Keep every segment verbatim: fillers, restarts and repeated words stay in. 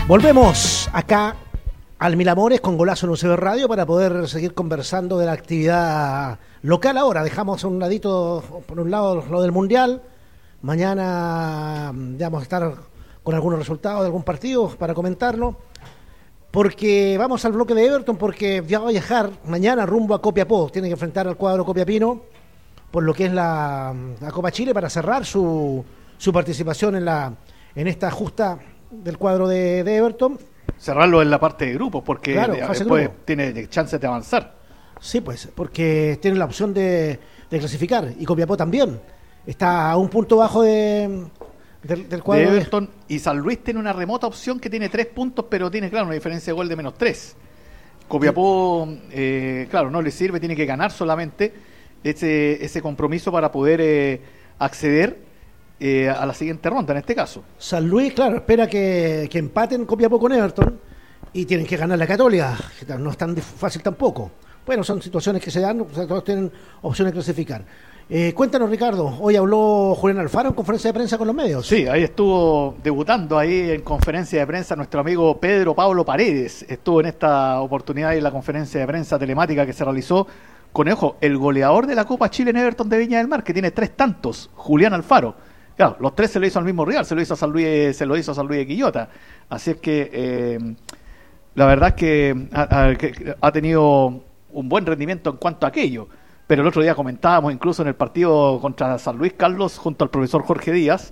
Volvemos acá al Mil Amores con Golazo en U C B Radio para poder seguir conversando de la actividad local ahora. Dejamos a un ladito, por un lado, lo del Mundial. Mañana ya vamos a estar con algunos resultados de algún partido para comentarlo. Porque vamos al bloque de Everton, porque ya va a viajar mañana rumbo a Copiapó. Tiene que enfrentar al cuadro copiapino por lo que es la, la Copa Chile para cerrar su, su participación en, la, en esta justa del cuadro de, de Everton. Cerrarlo en la parte de grupos, porque claro, después grupo. Tiene chances de avanzar. Sí, pues, porque tiene la opción de, de clasificar, y Copiapó también. Está a un punto bajo de, del, del cuadro de Everton, de... y San Luis tiene una remota opción que tiene tres puntos, pero tiene, claro, una diferencia de gol de menos tres. Copiapó, sí. eh, claro, no le sirve, tiene que ganar solamente ese, ese compromiso para poder eh, acceder Eh, a la siguiente ronda, en este caso. San Luis, claro, espera que, que empaten Copiapó con Everton y tienen que ganar la Católica, que no es tan fácil tampoco. Bueno, son situaciones que se dan, o sea, todos tienen opciones de clasificar. Eh, cuéntanos, Ricardo, hoy habló Julián Alfaro en conferencia de prensa con los medios. Sí, ahí estuvo debutando ahí en conferencia de prensa nuestro amigo Pedro Pablo Paredes. Estuvo en esta oportunidad en la conferencia de prensa telemática que se realizó con, ojo, el goleador de la Copa Chile en Everton de Viña del Mar, que tiene tres tantos, Julián Alfaro. Claro, los tres se lo hizo al mismo rival, se lo hizo a San Luis, se lo hizo a San Luis de Quillota. Así es que eh, la verdad es que ha, que ha tenido un buen rendimiento en cuanto a aquello. Pero el otro día comentábamos incluso en el partido contra San Luis, Carlos, junto al profesor Jorge Díaz,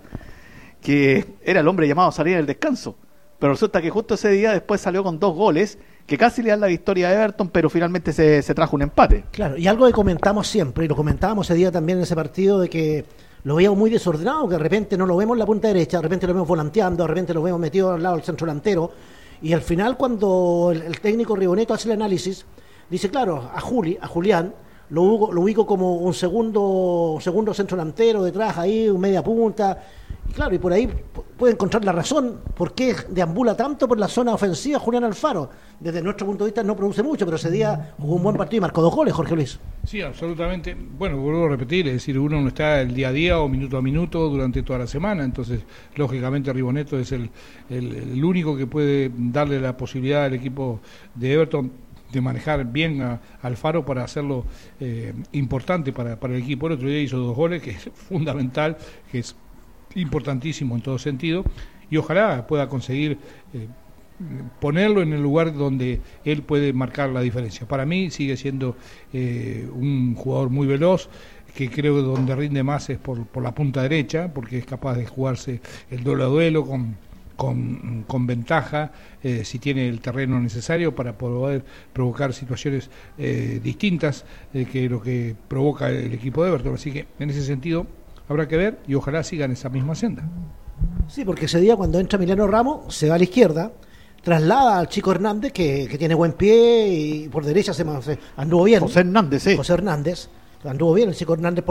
que era el hombre llamado a salir en el descanso. Pero resulta que justo ese día después salió con dos goles que casi le dan la victoria a Everton, pero finalmente se, se trajo un empate. Claro, y algo que comentamos siempre, y lo comentábamos ese día también en ese partido, de que lo veíamos muy desordenado, que de repente no lo vemos en la punta derecha, de repente lo vemos volanteando, de repente lo vemos metido al lado del centro delantero, y al final cuando el, el técnico Riboneto hace el análisis, dice, claro, a Juli, a Julián, lo ubico, lo ubico como un segundo, segundo centro delantero detrás ahí, un media punta, y claro, y por ahí puede encontrar la razón por qué deambula tanto por la zona ofensiva Julián Alfaro. Desde nuestro punto de vista no produce mucho, pero ese día jugó un buen partido y marcó dos goles, Jorge Luis. Sí, absolutamente. Bueno, vuelvo a repetir, es decir, uno no está el día a día o minuto a minuto durante toda la semana, entonces lógicamente Riboneto es el, el, el único que puede darle la posibilidad al equipo de Everton de manejar bien a, a Alfaro para hacerlo eh, importante para, para el equipo. El otro día hizo dos goles, que es fundamental, que es importantísimo en todo sentido, y ojalá pueda conseguir eh, ponerlo en el lugar donde él puede marcar la diferencia. Para mí sigue siendo eh, un jugador muy veloz, que creo que donde rinde más es por, por la punta derecha, porque es capaz de jugarse el duelo a duelo con, con, con ventaja, eh, si tiene el terreno necesario para poder provocar situaciones eh, distintas eh, que lo que provoca el equipo de Everton. Así que en ese sentido habrá que ver y ojalá sigan esa misma senda. Sí, porque ese día cuando entra Emiliano Ramos se va a la izquierda, traslada al Chico Hernández que, que tiene buen pie y por derecha se, se anduvo bien. José Hernández, sí. José Hernández, anduvo bien el Chico Hernández.